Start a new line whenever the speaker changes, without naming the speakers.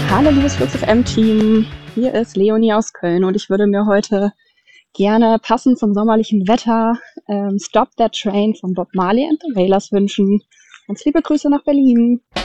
Hallo liebes Flux FM-Team, hier ist Leonie aus Köln und ich würde mir heute gerne passend zum sommerlichen Wetter Stop That Train von Bob Marley and the Wailers wünschen. Ganz liebe Grüße nach Berlin.